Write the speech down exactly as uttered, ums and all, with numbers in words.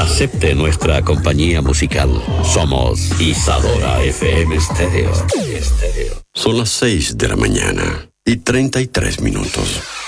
Acepte nuestra compañía musical. Somos Isadora F M Stereo. Son las seis de la mañana y treinta y tres minutos.